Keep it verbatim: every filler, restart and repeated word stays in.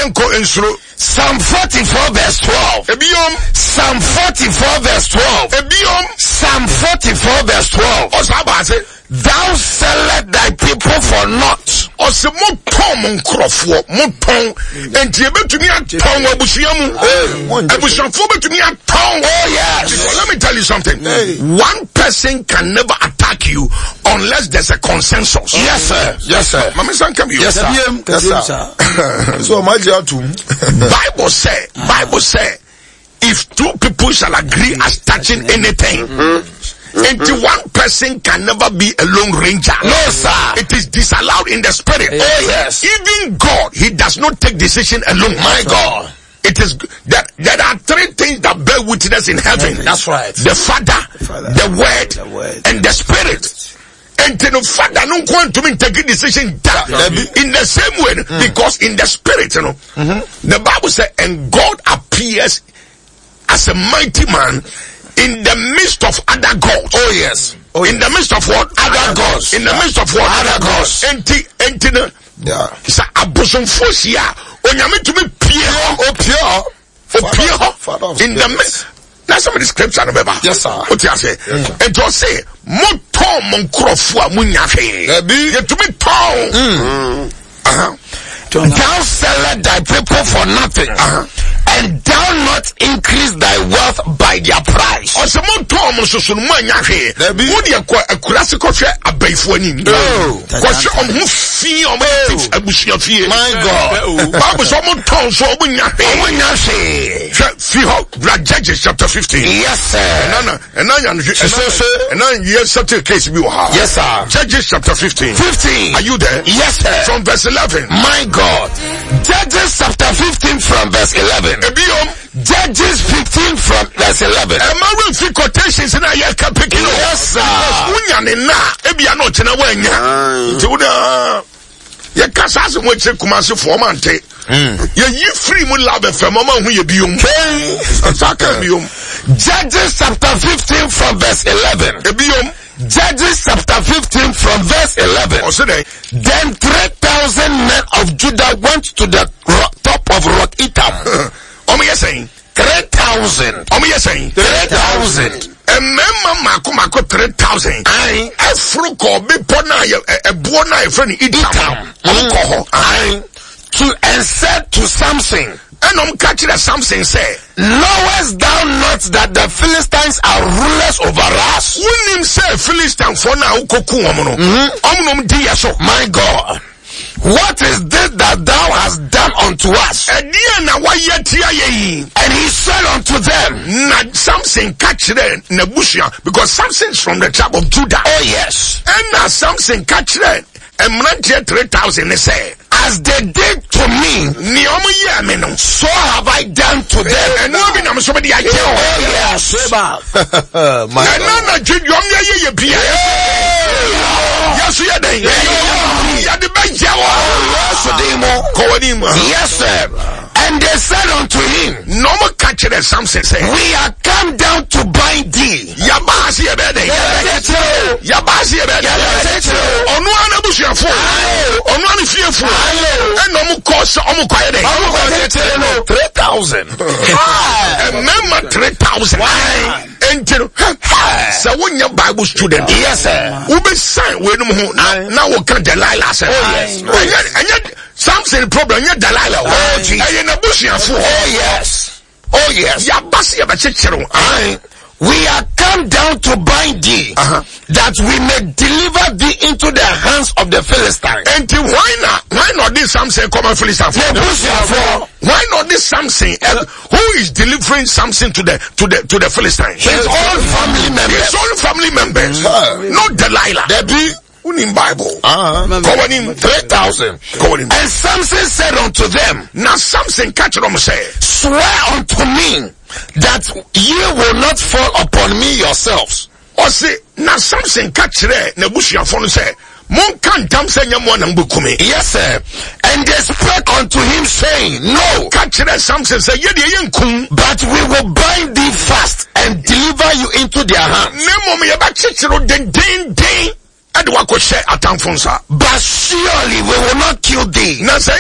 yenko insuro. Psalm forty-four verse twelve. Ebiom. Psalm forty-four verse twelve. Ebiom. Psalm forty-four verse twelve. Osabase. Thou select thy people for naught. Ose mo ton mon krofo, mo ton. Enti ebetumi aton abusua mu. Abusuafo betumi aton. Oh yes. Because let me tell you something. Hey. One person can never attack you unless there's a consensus. Yes sir. Yes sir. Mama san come you. Yes sir. Yes sir. So my Bible say, Bible say, if two people shall agree as touching anything, and one person can never be a lone ranger. No, sir. It is disallowed in the spirit. Yes. Oh, yes. Even God, he does not take decision alone. My God. It is that there, there are three things that bear witness in heaven. That's right. The Father, the, Father, the, word, the Word, and the Spirit. And the Father no want to take a decision that in the same way, mm. because in the Spirit, you know, mm-hmm. the Bible says, and God appears as a mighty man in the midst of other gods. Oh yes. Oh, in yes. the midst of what? Other, other gods. In the midst of what? Other gods. Enti, enti no. Yeah. Sa abosom fosia. Onyame to me pie ho. O pie ho. O pie ho. In the midst. Now some of the scripture remember. Yes sir. What you say? And just say, mo ton mon krofo amunya hwe. Ebi. You to me ton. Uh-huh. Thou select thy people for nothing. Uh-huh. And thou not increase thy wealth by their price. O se mo ton mo soso no anya hwe. Wo de akurase kofwe abaifo anim. Ko hwe om hu fi om abusia fie. My God. Bible so mo ton so omunya hwe. Omunya hwe. Fi ho Judges chapter fifteen. Yes sir. Nana, and I am and I yes certain case be ha. Yes sir. Judges chapter fifteen. fifteen. Are you there? Yes sir. From verse eleven. My God. Judges chapter fifteen from verse eleven. Judges fifteen from verse eleven. A married few quotations in a year can pick it up. Yes, sir. Unyana, Ebia no China Wenya. Judah. Ye Casas and which Kumasi formante. Ye you free moon love from Mama who you be. Judges chapter fifteen from verse eleven. Judges chapter fifteen from verse eleven. Then three thousand men of Judah went to the rock, top of Rock Etam. Omo you saying? Three thousand. Omo you saying? Three thousand. And member mako mako three thousand. Aye. A fruit or be pona a buona a friend Etam. Alcohol. Aye. To and said to Samson. And I'm catching that Samson say, knowest thou not that the Philistines are rulers over us? When him say Philistine for now, koku omono. Omono diya so. My God. What is this that thou hast done unto us? And he said unto them, na Samson catch them Nebuchadnezzar, because Samson is from the tribe of Judah. Oh yes. And now Samson catch them and three thousand they say, as they did to me, so have I done to them. And now I'm somebody I tell. Oh yes. My nana did you ye be. Yes, you are there. You are the best. Yes, sir. And they said unto him, no more catch the Samson say, we are come down to bind thee. Yabasi ebede. Yabasi ebede. Onu anabusuafo. Onu anifiefo. And no more cost omu kwaede. Three thousand. Remember three thousand. And so when your Bible student, yes sir, we be sign we no now we can Delilah say. Oh yes. And yet Samson problem you Delilah. Oh Jesus. And you busuafo. Oh yes. Oh yes. Yabasi ebechechero. Aye. We are come down to bind thee, uh-huh. that we may deliver thee into the hands of the Philistines. And why not? Why not this Samson come and Philistines? Why not this Samson? Uh, who is delivering Samson to the to the to the Philistines? His own family members. His own family members. Mm-hmm. Not Delilah. There be in Bible. Uh-huh. Three thousand. And Samson said unto them, now Samson catch them say, swear unto me that ye will not fall upon me yourselves. Or say, now Samson catch there, Nebuchadnezzar say, Mon can tam say nyamwana mbukumi. Yes sir. And they spake unto him saying, no. Catch there Samson say, yedi yenkum. But we will bind thee fast and deliver you into their hands. Nemo me yaba chichiro den den den. But surely we will not kill thee. And